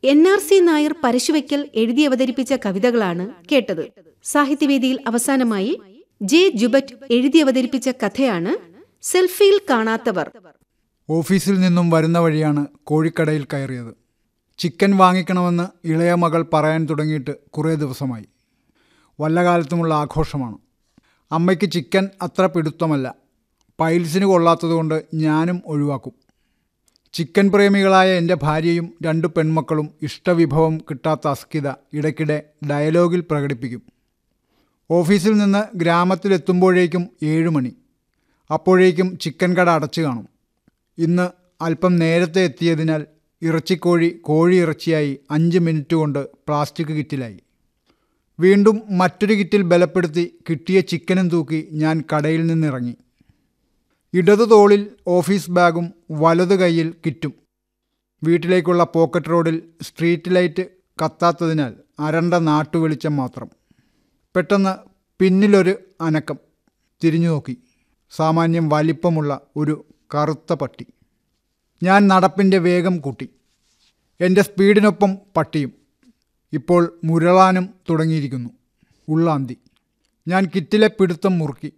NRC Nair Parassuvaikkal എഴുതി അവതരിപ്പിച്ച കവിതകളാണ് കേട്ടത്. സാഹിത്യവേദിയിൽ അവസാനമായി ജെ ജുബറ്റ് എഴുതി അവതരിപ്പിച്ച കഥയാണ് സെൽഫിയിൽ കാണാത്തവർ. ഓഫീസിൽ നിന്നും വരുന്ന വഴിയാണ് കോഴിക്കടയിൽ കയറിയത്. ചിക്കൻ വാങ്ങിക്കണമെന്ന് ഇളയ മകൾ പറയാൻ തുടങ്ങിയിട്ട് കുറേ ദിവസമായി. വല്ല കാലത്തുമുള്ള ആഘോഷമാണ്. അമ്മയ്ക്ക് ചിക്കൻ അത്ര പിടുത്തമല്ല. പൈൽസിന് കൊള്ളാത്തതുകൊണ്ട് ഞാനും ഒഴിവാക്കും. ചിക്കൻ പ്രേമികളായ എൻ്റെ ഭാര്യയും 2 പെൺമക്കളും ഇഷ്ടവിഭവം കിട്ടാത്ത അസ്കിത ഇടയ്ക്കിടെ ഡയലോഗിൽ പ്രകടിപ്പിക്കും. ഓഫീസിൽ നിന്ന് ഗ്രാമത്തിലെത്തുമ്പോഴേക്കും 7 മണി. അപ്പോഴേക്കും ചിക്കൻ കട അടച്ചു കാണും. ഇന്ന് അല്പം നേരത്തെ എത്തിയതിനാൽ ഇറച്ചിക്കോഴി കോഴിയിറച്ചിയായി 5 മിനിറ്റ് കൊണ്ട് പ്ലാസ്റ്റിക് കിറ്റിലായി. വീണ്ടും മറ്റൊരു കിറ്റിൽ ബലപ്പെടുത്തി കിട്ടിയ ചിക്കനും തൂക്കി ഞാൻ കടയിൽ നിന്നിറങ്ങി. ഇടതു തോളിൽ ഓഫീസ് ബാഗും വലതു കൈയിൽ കിറ്റും. വീട്ടിലേക്കുള്ള പോക്കറ്റ് റോഡിൽ സ്ട്രീറ്റ് ലൈറ്റ് കത്താത്തതിനാൽ അരണ്ട നാട്ടുവെളിച്ചം മാത്രം. പെട്ടെന്ന് പിന്നിലൊരു അനക്കം. തിരിഞ്ഞു നോക്കി. സാമാന്യം വലിപ്പമുള്ള ഒരു കറുത്ത പട്ടി. ഞാൻ നടപ്പിൻ്റെ വേഗം കൂട്ടി. എൻ്റെ സ്പീഡിനൊപ്പം പട്ടിയും. ഇപ്പോൾ മുരളാനും തുടങ്ങിയിരിക്കുന്നു. ഉള്ളാന്തി. ഞാൻ കിറ്റിലെ പിടുത്തം മുറുക്കി.